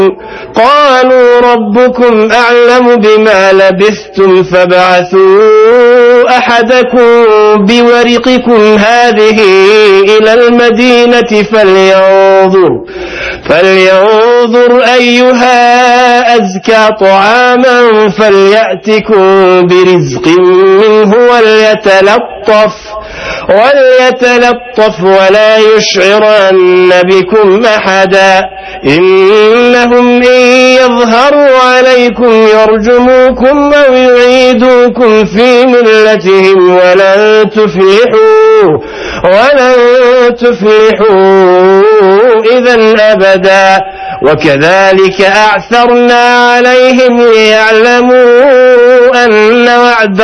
قالوا ربكم أعلم بما لبثتم فابعثوا أحدكم بورقكم هذه إلى المدينة فلينظر أيها أزكى طعاما فليأتكم برزق منه وليتلطف ولا يشعرن بكم أحدا إنهم إن يظهروا عليكم يرجموكم أو يعيدوكم في ملتهم ولن تفلحوا إذا أبدا وكذلك أعثرنا عليهم ليعلموا أن وعد